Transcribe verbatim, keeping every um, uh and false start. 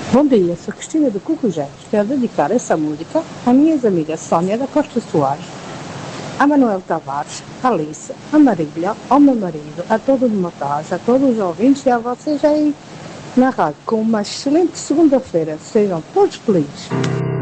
Bom dia, sou Cristina do Corujeiros. Quero dedicar essa música às minhas amigas Sónia da Costa Soares, a Manuel Tavares, a Alice, a Marília, ao meu marido, a todos os meus casa, a todos os ouvintes e a vocês aí na rádio com uma excelente segunda-feira. Sejam todos felizes.